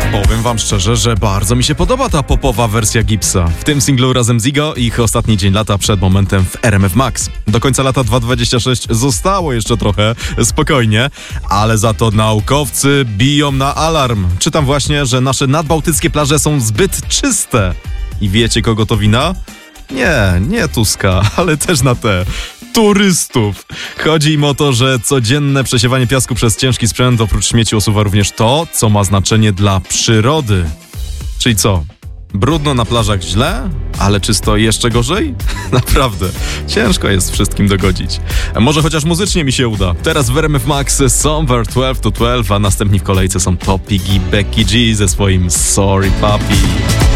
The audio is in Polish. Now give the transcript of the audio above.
Powiem wam szczerze, że bardzo mi się podoba ta popowa wersja Gibbsa. W tym singlu razem z Igo ich ostatni dzień lata przed momentem w RMF Max. Do końca lata 2026 zostało jeszcze trochę, spokojnie, ale za to naukowcy biją na alarm. Czytam właśnie, że nasze nadbałtyckie plaże są zbyt czyste. I wiecie, kogo to wina? Nie Tuska, ale też na turystów. Chodzi im o to, że codzienne przesiewanie piasku przez ciężki sprzęt oprócz śmieci usuwa również to, co ma znaczenie dla przyrody. Czyli co? Brudno na plażach źle, ale czysto jeszcze gorzej? Naprawdę, ciężko jest wszystkim dogodzić. Może chociaż muzycznie mi się uda. Teraz w RMF Max Somewhere 12 to 12, a następni w kolejce są Topic i Becky G ze swoim Sorry Papi.